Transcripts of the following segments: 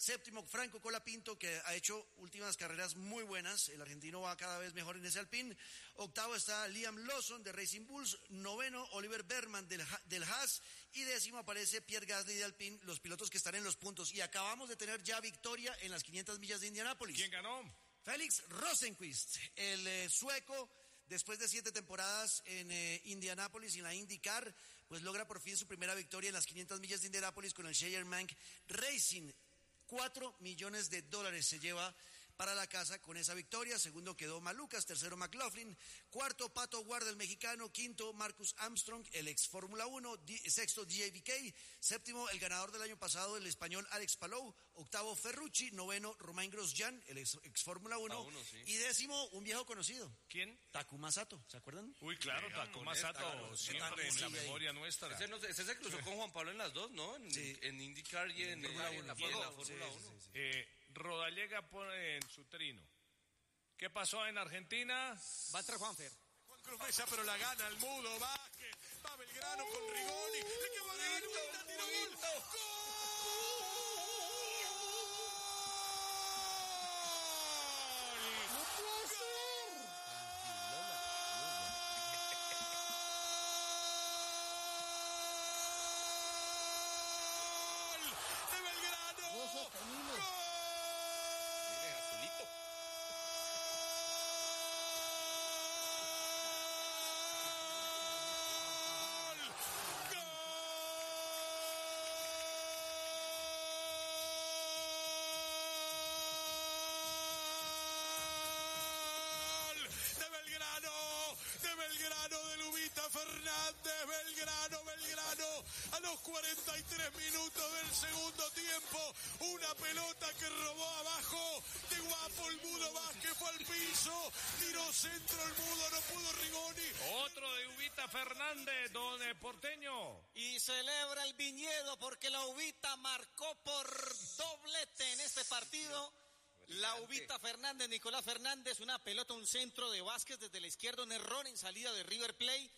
Séptimo, Franco Colapinto, que ha hecho últimas carreras muy buenas. El argentino va cada vez mejor en ese Alpine. Octavo está Liam Lawson de Racing Bulls. Noveno, Oliver Bergman del Haas. Y décimo aparece Pierre Gasly de Alpine, los pilotos que están en los puntos. Y acabamos de tener ya victoria en las 500 millas de Indianápolis. ¿Quién ganó? Félix Rosenqvist, el sueco. Después de 7 temporadas en Indianápolis y en la IndyCar, pues logra por fin su primera victoria en las 500 millas de Indianápolis con el Scheyermann Racing. $4 millones se lleva para la casa con esa victoria. Segundo quedó Malucas, tercero McLaughlin, cuarto Pato Ward, el mexicano, quinto Marcus Armstrong, el ex Fórmula 1, sexto DJBK, séptimo el ganador del año pasado, el español Alex Palou, octavo Ferrucci, noveno Romain Grosjean, el ex Fórmula 1, sí. Y décimo un viejo conocido. ¿Quién? Takuma Sato, ¿se acuerdan? Uy, claro, Takuma Sato, siempre en la memoria nuestra. Ese se cruzó con Juan Pablo en las dos, ¿no? En IndyCar y en la Fórmula 1. Rodallega pone en su trino. ¿Qué pasó en Argentina? Va a entrar Juanfer. Juan Cruz Mesa, pero la gana el Mudo Vázquez. Va Belgrano con Rigoni. Le quedó a Lubita, tiro gol. Belgrano, a los 43 minutos del segundo tiempo, una pelota que robó abajo, de guapo el Mudo Vázquez, fue al piso, tiró centro el Mudo, no pudo Rigoni. Otro de Ubita Fernández, don Porteño. Y celebra el Viñedo porque la Ubita marcó por doblete en este partido. La Ubita Fernández, Nicolás Fernández, una pelota, un centro de Vázquez desde la izquierda, un error en salida de River Plate.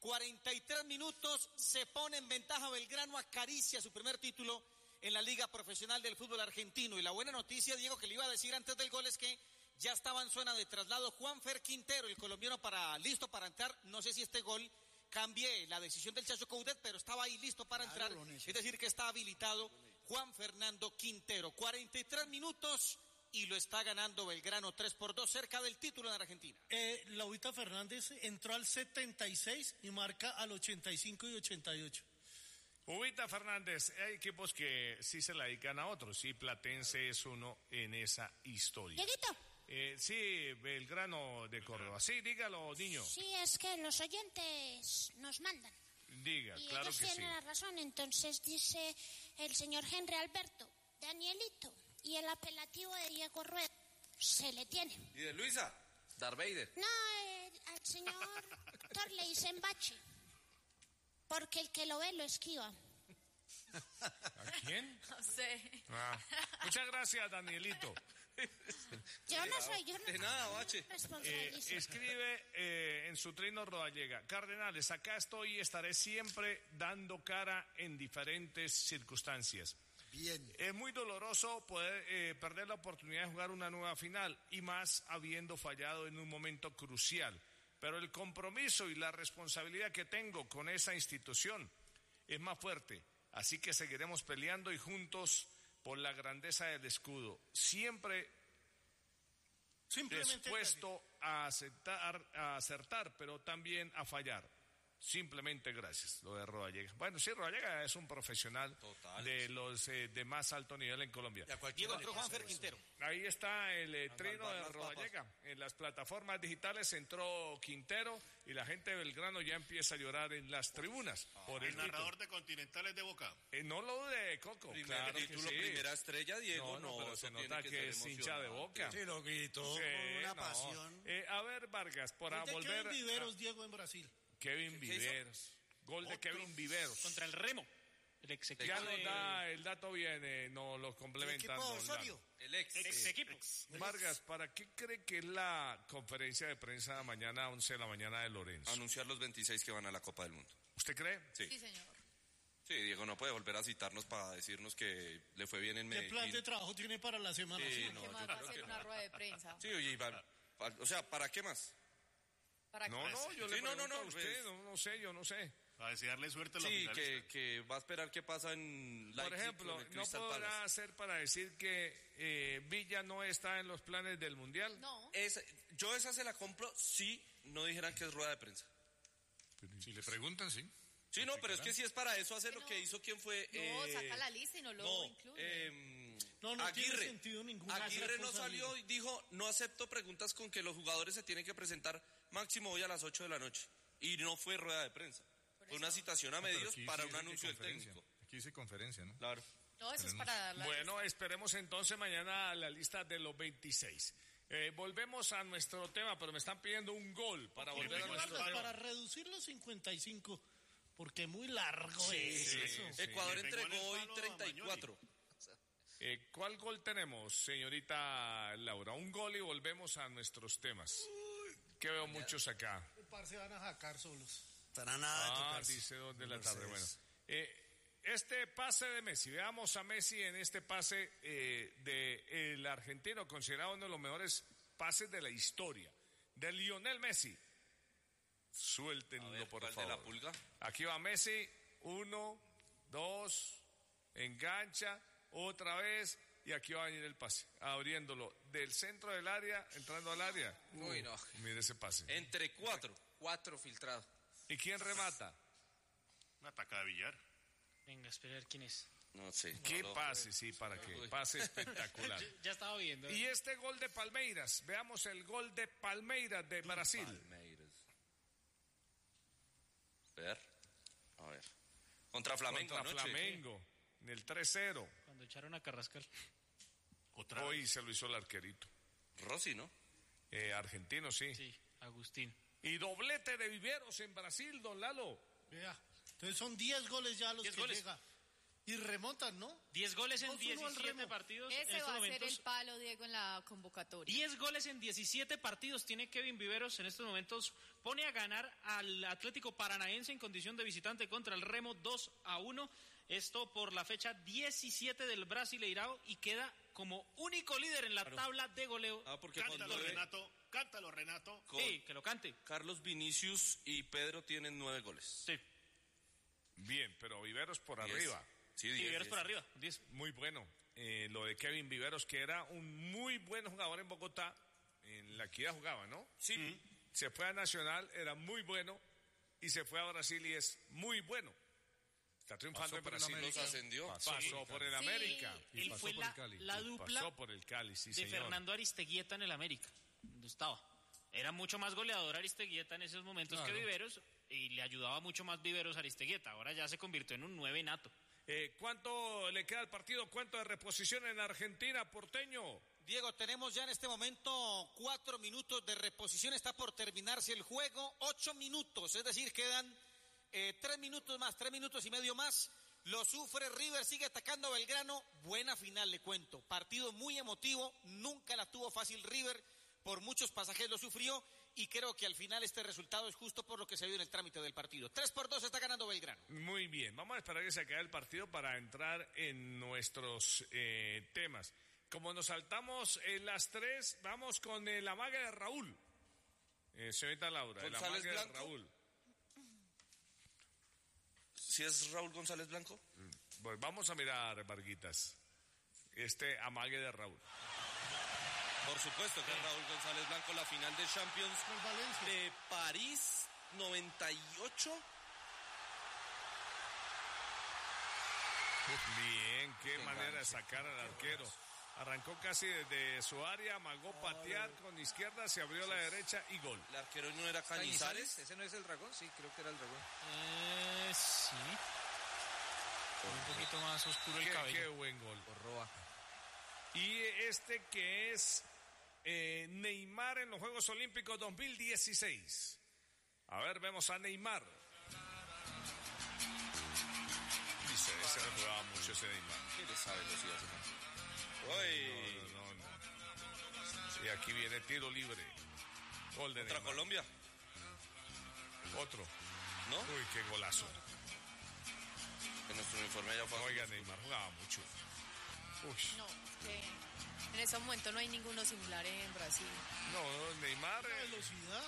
43 minutos, se pone en ventaja Belgrano, acaricia su primer título en la Liga Profesional del Fútbol Argentino. Y la buena noticia, Diego, que le iba a decir antes del gol es que ya estaba en zona de traslado Juanfer Quintero, el colombiano, listo para entrar. No sé si este gol cambie la decisión del Chacho Coudet, pero estaba ahí listo para entrar. Es decir, que está habilitado Juan Fernando Quintero. 43 minutos. Y lo está ganando Belgrano 3-2, cerca del título en Argentina. La Ubita Fernández entró al 76 y marca al 85 y 88. Ubita Fernández, hay equipos que sí se la dedican a otros, y Platense es uno en esa historia. Dieguito. Sí, Belgrano de Córdoba. Sí, dígalo, niño. Sí, es que los oyentes nos mandan. Diga, y claro ellos que sí. tienen la razón, entonces dice el señor Henry Alberto, Danielito. Y el apelativo de Diego Rueda se le tiene. ¿Y de Luisa? Darth Vader. No, al señor Thor le dicen bache. Porque el que lo ve lo esquiva. ¿A quién? No sé. Muchas gracias, Danielito. Yo no soy de nada, bache. Escribe en su trino Rodallega: Cardenales, acá estoy y estaré siempre dando cara en diferentes circunstancias. Bien. Es muy doloroso poder perder la oportunidad de jugar una nueva final, y más habiendo fallado en un momento crucial. Pero el compromiso y la responsabilidad que tengo con esa institución es más fuerte. Así que seguiremos peleando y juntos por la grandeza del escudo. Siempre dispuesto a acertar, pero también a fallar. Simplemente gracias, lo de Rodallega. Bueno, sí, Rodallega es un profesional de los de más alto nivel en Colombia. Diego entró Juanfer Quintero. Ahí está el trino de Rodallega. En las plataformas digitales entró Quintero y la gente de Belgrano ya empieza a llorar en las tribunas. Por el narrador de Continentales de Boca. No lo de Coco. Claro título, sí. Primera estrella, Diego. No, pero se nota que es hincha de Boca. Sí, lo gritó con una pasión. A ver, Vargas, para volver. Kevin Viveros, Diego, en Brasil. Kevin Viveros. Gol de Kevin Viveros. Contra el Remo. El ex equipo. Ya nos da el dato bien, no lo complementan. El ex equipo. Vargas, ¿para qué cree que es la conferencia de prensa mañana a 11 de la mañana de Lorenzo? Anunciar los 26 que van a la Copa del Mundo. ¿Usted cree? Sí, señor. Sí, Diego no puede volver a citarnos para decirnos que le fue bien en Medellín. ¿Qué plan de trabajo tiene para la semana? Sí, ¿Qué más va a hacer una rueda de prensa? Sí, oye, o sea, ¿para qué más? ¿Para No, qué? yo le pregunto a pues, usted, yo no sé. A desearle suerte a los Sí, finalistas. que va a esperar qué pasa en Leipzig. Por ejemplo, con el ¿no Crystal podrá Palace. ser para decir que Villa no está en los planes del Mundial? No. Yo esa se la compro si no dijeran que es rueda de prensa. Si le preguntan, sí. Sí, no, pero es que si es para eso hacer lo No. que hizo, ¿quién fue? No, saca la lista y no lo No, incluye. No tiene sentido ninguna Aguirre no cosa, salió amigo. y dijo, no acepto preguntas con que los jugadores se tienen que presentar máximo hoy a las 8 de la noche. Y no fue rueda de prensa. Fue una citación a medios para un anuncio del técnico. Aquí dice conferencia, ¿no? Claro. No, eso es para dar la Bueno, lista. esperemos entonces mañana la lista de los 26. Volvemos a nuestro tema, pero me están pidiendo un gol para volver a nuestro Guardas, tema. para reducir los 55, porque muy largo es eso. Ecuador Le pegó en entregó el hoy palo a 34. ¿Cuál gol tenemos, señorita Laura? Un gol y volvemos a nuestros temas. Que veo muchos acá. Se van a jacar solos. Estará nada de tocarse. Dice 2 de la Mercedes. tarde. Bueno, este pase de Messi, veamos a Messi en este pase del argentino, considerado uno de los mejores pases de la historia, de Lionel Messi. Suéltenlo, A ver, por ¿cuál favor. de la pulga? Aquí va Messi, 1, 2, engancha, otra vez, y aquí va a venir el pase, abriéndolo del centro del área, entrando al área. Uy, no. Mire ese pase. Entre 4. 4 filtrado. ¿Y quién remata? Una ataca de Villar. Venga, espera a ver quién es. No sé. ¿Qué no, pase? Sí, para qué. Uy. Pase espectacular. Ya estaba viendo. Y este gol de Palmeiras, veamos el gol de Palmeiras de Brasil. Palmeiras. A ver. Contra Flamengo Contra anoche. Flamengo, en el 3-0. Cuando echaron a Carrascal. Otra Hoy vez. se lo hizo el arquerito. Rossi, ¿no? Argentino, sí. Sí, Agustín. Y doblete de Viveros en Brasil, don Lalo. Vea, entonces son 10 goles ya los 10 que goles. llega. Y remontan, ¿no? 10 goles en 2-1 al 17 Remo. partidos. en Ese estos va a ser momentos. el palo, Diego, en la convocatoria. 10 goles en 17 partidos tiene Kevin Viveros en estos momentos. Pone a ganar al Atlético Paranaense en condición de visitante contra el Remo 2-1. Esto por la fecha 17 del Brasileirao y queda como único líder en la tabla de goleo. Porque Cántalo, Renato. Cántalo, Renato. Sí, que lo cante. Carlos Vinicius y Pedro tienen 9 goles. Sí, Bien, pero Viveros por 10. arriba. Sí, y 10, Viveros 10. por arriba. 10. Muy bueno. Lo de Kevin Viveros, que era un muy buen jugador en Bogotá. En la Equidad jugaba, ¿no? Sí. Se fue a Nacional, era muy bueno. Y se fue a Brasil y es muy bueno. Está triunfando Pasó en por el Brasil. América. Los ascendió. Pasó por el Sí. América. Él fue la dupla Pasó por el Cali, sí, de señor. Fernando Aristeguieta en el América, donde estaba. Era mucho más goleador Aristeguieta en esos momentos que Viveros y le ayudaba mucho más Viveros a Aristeguieta. Ahora ya se convirtió en un 9 nato. ¿Cuánto le queda al partido? ¿Cuánto de reposición en Argentina, Porteño? Diego, tenemos ya en este momento 4 minutos de reposición, está por terminarse el juego, 8 minutos, es decir, quedan 3 minutos más, 3 minutos y medio más. Lo sufre River, sigue atacando a Belgrano, buena final le cuento, partido muy emotivo, nunca la tuvo fácil River, por muchos pasajes lo sufrió y creo que al final este resultado es justo por lo que se vio en el trámite del partido. 3-2 está ganando Belgrano. Muy bien, vamos a esperar que se acabe el partido para entrar en nuestros temas. Como nos saltamos las 3, vamos con el amague de Raúl. Señorita Laura, el González amague de Blanco. Raúl. ¿Si es Raúl González Blanco? Pues vamos a mirar, Varguitas, este amague de Raúl. Por supuesto que es Raúl González Blanco, la final de Champions Por Valencia. de París 98. Bien, qué manera de sacar al arquero. Arrancó casi desde su área, amagó patear con izquierda, se abrió a la derecha y gol. El arquero no era Cañizares. ¿Ese no es el dragón? Sí, creo que era el dragón. Sí. Un poquito más oscuro el Qué cabello. buen gol. Por Roa. Y este que es Neymar en los Juegos Olímpicos 2016. A ver, vemos a Neymar. Dice, se le jugaba mucho ese Neymar. ¿Qué le sabe los días? Uy, No. Y aquí viene tiro libre. Gol de contra Neymar. Colombia, Otro. ¿no? Uy, qué golazo. En nuestro uniforme allá fue. Oiga, Neymar jugaba mucho. Uy. No, que en ese momento no hay ninguno similar en Brasil. No, Neymar. Velocidad.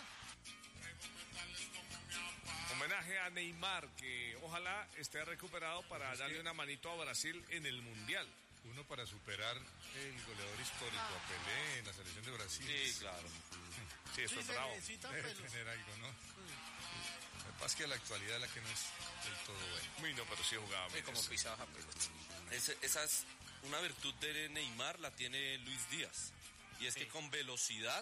Homenaje a Neymar, que ojalá esté recuperado para darle una manito a Brasil en el Mundial. Uno para superar el goleador histórico a Pelé en la selección de Brasil. Sí, claro. Sí, eso Sí, es se bravo. necesita Debe pelo. tener algo, ¿no? Lo que pasa es que la actualidad es la que no es del todo buena. Uy, no, pero sí jugaba bien. Como pisaba esa pelota. Esa es una virtud de Neymar, la tiene Luis Díaz. Y es que con velocidad,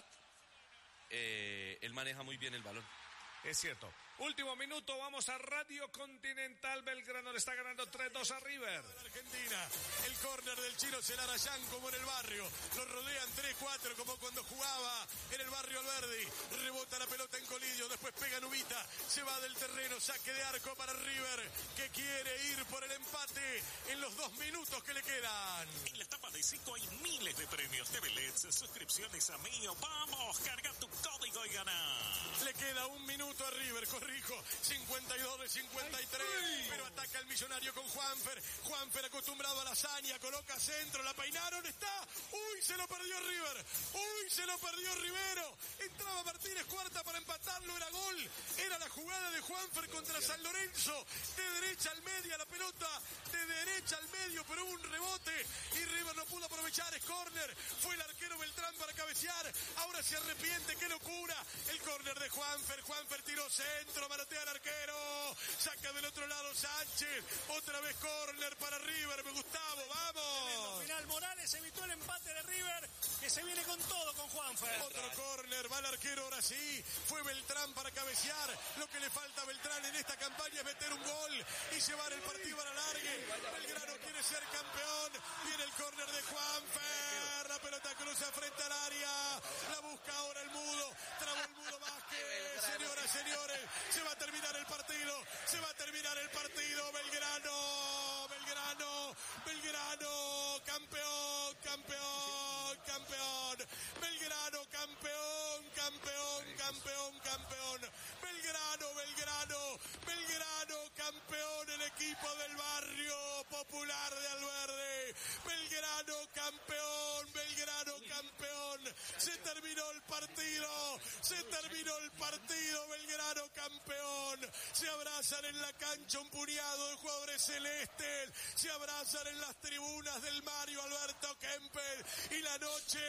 él maneja muy bien el balón. Es cierto. Último minuto, vamos a Radio Continental. Belgrano le está ganando 3-2 a River. Argentina, el córner del Chino Celarayán como en el barrio, lo rodean 3-4 como cuando jugaba en el barrio Alberdi, rebota la pelota en Colillo, después pega Nubita, se va del terreno, saque de arco para River, que quiere ir por el empate en los 2 minutos que le quedan. En la etapa de 5 hay miles de premios de billets, suscripciones a Mío. Vamos, carga tu código y gana. Le queda 1 minuto a River, corrijo, 52 de 53, pero ataca el millonario con Juanfer acostumbrado a la hazaña, coloca centro, la peinaron, está, uy, se lo perdió River, uy, se lo perdió Rivero, entraba Martínez Cuarta para empatarlo, era gol, era la jugada de Juanfer contra San Lorenzo, de derecha al medio la pelota, de derecha al medio, pero hubo un rebote y River no pudo aprovechar, es córner, fue el arquero Beltrán para cabecear, ahora se arrepiente, qué locura, el córner de Juanfer tiró centro, manotea al arquero, saca del otro lado Sánchez, otra vez córner para River, Gustavo, vamos. Final Morales evitó el empate de River, que se viene con todo con Juanfer. Otro córner, va el arquero ahora sí, fue Beltrán para cabecear, lo que le falta a Beltrán en esta campaña es meter un gol y llevar el partido a la largue, Belgrano quiere ser campeón, viene el córner de Juanfer, la pelota cruza frente al área, la busca ahora el Mudo, trabó el Mudo Vázquez, señoras, señores, se va a terminar el partido, Belgrano, campeón, Belgrano, Belgrano, campeón, el equipo del barrio popular de Alverde, Belgrano, campeón, se terminó el partido, Belgrano, campeón, se abrazan en la cancha un puñado de jugadores celestes, se abrazan en las tribunas del Mario Alberto Kempes y la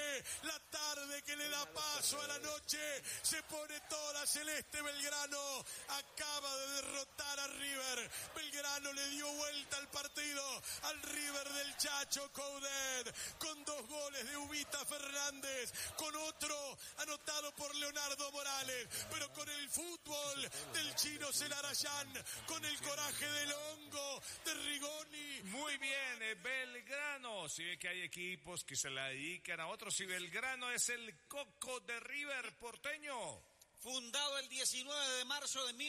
tarde que le da paso a la noche, se pone toda celeste. Belgrano acaba de derrotar a River, Belgrano le dio vuelta al partido al River del Chacho Coudet, con 2 goles de Ubita Fernández, con otro anotado por Leonardo Morales, pero con el fútbol del Chino Celarayán, con el coraje del Hongo, de Rigoni. Muy bien, Belgrano. Si ve que hay equipos que se la dedican a otros, y Belgrano es el coco de River porteño. Fundado el 19 de marzo de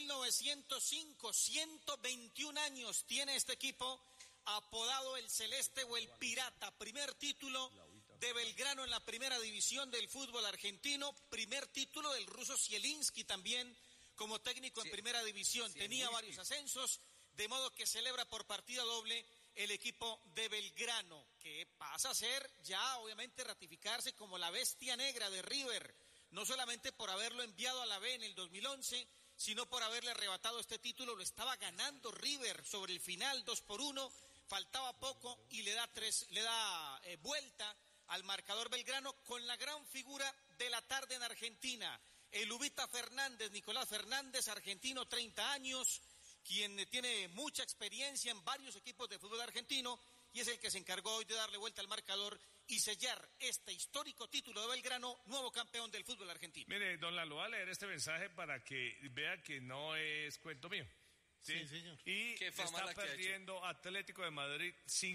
1905, 121 años tiene este equipo, apodado el Celeste o el Pirata. Primer título de Belgrano en la primera división del fútbol argentino, primer título del ruso Zielinski también como técnico en primera división. Tenía varios ascensos, de modo que celebra por partida doble el equipo de Belgrano, que pasa a ser ya obviamente ratificarse como la bestia negra de River, no solamente por haberlo enviado a la B en el 2011, sino por haberle arrebatado este título. Lo estaba ganando River sobre el final 2-1, faltaba poco y le da vuelta al marcador Belgrano con la gran figura de la tarde en Argentina, el Ubita Fernández, Nicolás Fernández, argentino, 30 años, quien tiene mucha experiencia en varios equipos de fútbol argentino y es el que se encargó hoy de darle vuelta al marcador y sellar este histórico título de Belgrano, nuevo campeón del fútbol argentino. Mire, don Lalo, voy a leer este mensaje para que vea que no es cuento mío. Sí, señor. Y Qué fama está la que ha perdiendo Atlético de Madrid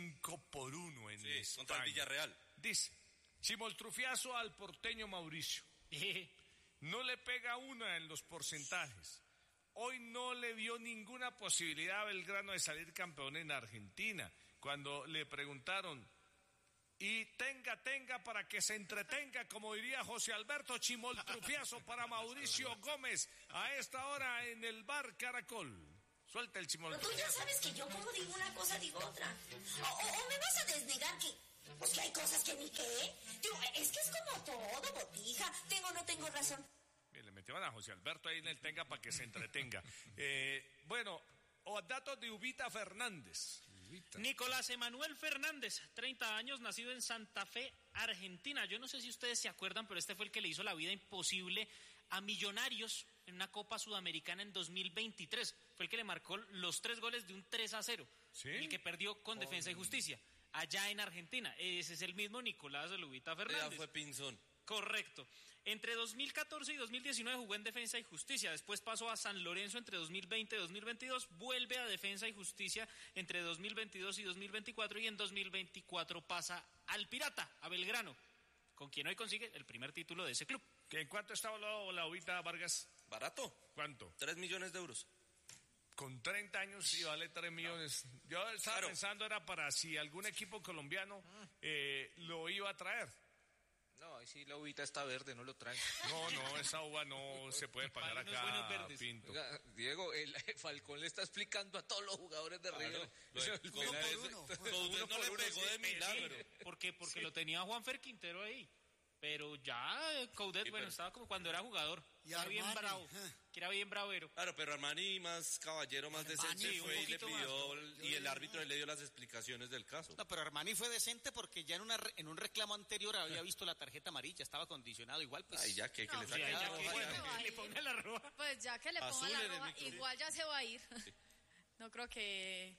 5-1 en España. Contra el Villarreal. Dice, chimoltrufiazo al porteño Mauricio. No le pega una en los porcentajes. Hoy no le vio ninguna posibilidad a Belgrano de salir campeón en Argentina. Cuando le preguntaron, y tenga para que se entretenga, como diría José Alberto, chimoltrufiazo para Mauricio Gómez a esta hora en el bar Caracol. Suelta el chimoltrufia. Pero tú ya sabes que yo como digo una cosa, digo otra. O me vas a desnegar que... Pues que hay cosas que ni qué. Digo, es que es como todo, botija. Tengo o no tengo razón. Bien, le metieron a José Alberto ahí en el tenga para que se entretenga. Bueno, o datos de Ubita Fernández. Nicolás Emanuel Fernández, 30 años, nacido en Santa Fe, Argentina. Yo no sé si ustedes se acuerdan, pero este fue el que le hizo la vida imposible a Millonarios en una Copa Sudamericana en 2023. Fue el que le marcó los 3 goles de un 3-0. ¿Sí? El que perdió con Defensa y Justicia, allá en Argentina. Ese es el mismo Nicolás Ubita Fernández. Ya fue Pinzón. Correcto. Entre 2014 y 2019 jugó en Defensa y Justicia, después pasó a San Lorenzo entre 2020 y 2022, vuelve a Defensa y Justicia entre 2022 y 2024 y en 2024 pasa al Pirata, a Belgrano, con quien hoy consigue el primer título de ese club. ¿En cuánto está hablando la Ubita, Vargas? ¿Barato? ¿Cuánto? 3 millones de euros. Con 30 años y vale 3 millones. Yo estaba pensando era para si algún equipo colombiano lo iba a traer. No, si la uvita está verde, no lo traen. No, esa uva no se puede pagar acá, Pinto. Oiga, Diego, el Falcón le está explicando a todos los jugadores de River. Uno no le pegó de milagro. Porque lo tenía Juanfer Quintero ahí. Pero ya Coudet, bueno, estaba como cuando era jugador. Era bien bravo, que era bien bravero. Claro, pero Armani más caballero, más decente fue y le pidió, y el árbitro le dio las explicaciones del caso. No, pero Armani fue decente porque ya en un reclamo anterior había visto la tarjeta amarilla, estaba condicionado igual, pues. Ay, ya que le saque le ponga la roja. Pues ya que le ponga la roja, igual ya se va a ir. Sí. No creo que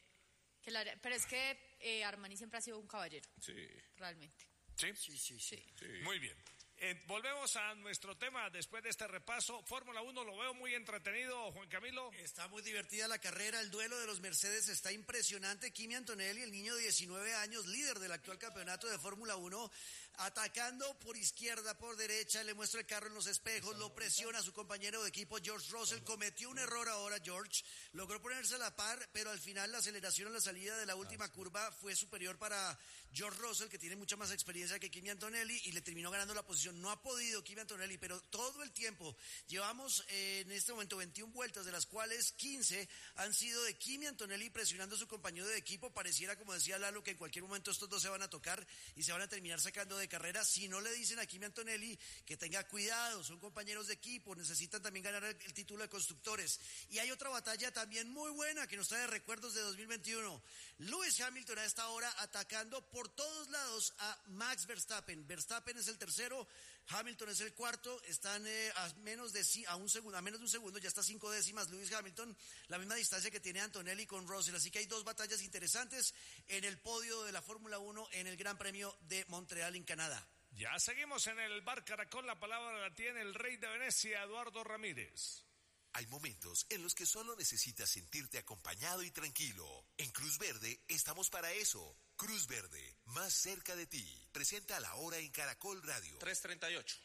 pero es que Armani siempre ha sido un caballero. Sí. Realmente. ¿Sí? Muy bien. Volvemos a nuestro tema después de este repaso. Fórmula 1 lo veo muy entretenido, Juan Camilo. Está muy divertida la carrera, el duelo de los Mercedes está impresionante. Kimi Antonelli, el niño de 19 años, líder del actual campeonato de Fórmula 1, atacando por izquierda, por derecha, le muestra el carro en los espejos, lo presiona a su compañero de equipo George Russell, cometió un error ahora George, logró ponerse a la par, pero al final la aceleración a la salida de la última curva fue superior para George Russell, que tiene mucha más experiencia que Kimi Antonelli, y le terminó ganando la posición. No ha podido Kimi Antonelli, pero todo el tiempo, llevamos en este momento 21 vueltas, de las cuales 15 han sido de Kimi Antonelli presionando a su compañero de equipo. Pareciera, como decía Lalo, que en cualquier momento estos dos se van a tocar y se van a terminar sacando de carrera si no le dicen a Kimi Antonelli que tenga cuidado, son compañeros de equipo, necesitan también ganar el título de constructores. Y hay otra batalla también muy buena que nos trae recuerdos de 2021. Lewis Hamilton a esta hora atacando por todos lados a Max Verstappen. Verstappen es el tercero, Hamilton es el cuarto, están a menos de un segundo, ya está 5 décimas Lewis Hamilton, la misma distancia que tiene Antonelli con Russell, así que hay dos batallas interesantes en el podio de la Fórmula 1 en el Gran Premio de Montreal en Canadá. Ya seguimos en el Bar Caracol, la palabra la tiene el rey de Venecia, Eduardo Ramírez. Hay momentos en los que solo necesitas sentirte acompañado y tranquilo. En Cruz Verde estamos para eso. Cruz Verde, más cerca de ti. Presenta la hora en Caracol Radio. 3:38.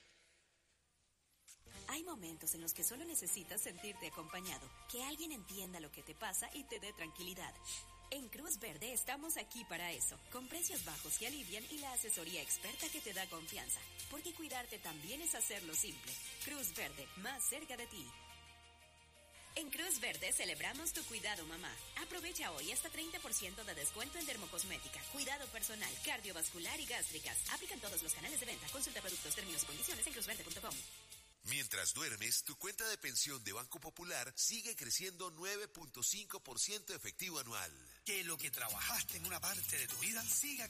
Hay momentos en los que solo necesitas sentirte acompañado, que alguien entienda lo que te pasa y te dé tranquilidad. En Cruz Verde estamos aquí para eso, con precios bajos que alivian y la asesoría experta que te da confianza. Porque cuidarte también es hacerlo simple. Cruz Verde, más cerca de ti. En Cruz Verde celebramos tu cuidado, mamá. Aprovecha hoy hasta 30% de descuento en dermocosmética, cuidado personal, cardiovascular y gástricas. Aplican todos los canales de venta. Consulta productos, términos y condiciones en cruzverde.com. Mientras duermes, tu cuenta de pensión de Banco Popular sigue creciendo 9.5% efectivo anual. Que lo que trabajaste en una parte de tu vida siga